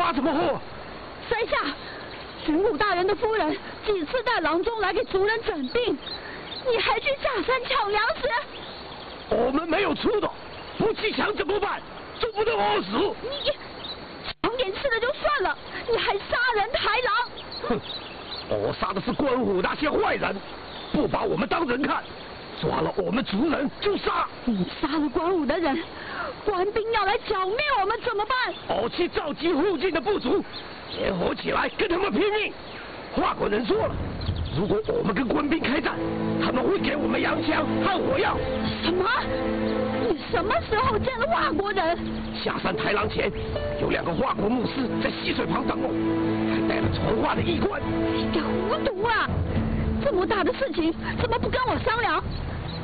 发什么火？ 在下，巡抚大人的夫人几次带郎中来给族人诊病，你还去下山抢粮食？ 我们没有出动，不去抢怎么办？总不能饿死。 你抢点吃的就算了，你还杀人抬狼！ 哼，我杀的是官府那些坏人，不把我们当人看，抓了我们族人就杀。 你杀了官府的人，官兵要来剿灭我们怎么办？ 我去召集附近的部族，联合起来跟他们拼命。华国人说了，如果我们跟官兵开战，他们会给我们洋枪和火药。 什么？你什么时候见了华国人？ 下山抬狼前，有2个华国牧师在溪水旁等我，还带了传话的医官。 你糊涂啊！这么大的事情，怎么不跟我商量？